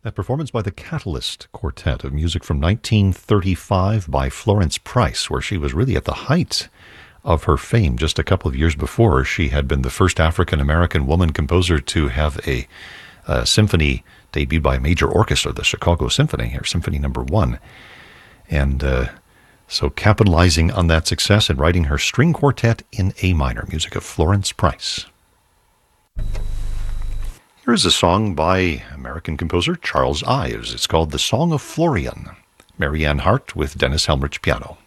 A performance by the Catalyst Quartet of music from 1935 by Florence Price, where she was really at the height of her fame. Just a couple of years before, she had been the first African-American woman composer to have a symphony debuted by a major orchestra, the Chicago Symphony, or Symphony No. 1. And so capitalizing on that success and writing her string quartet in A minor, music of Florence Price. Here is a song by American composer Charles Ives. It's called The Song of Florian. Marianne Hart with Dennis Helmrich piano.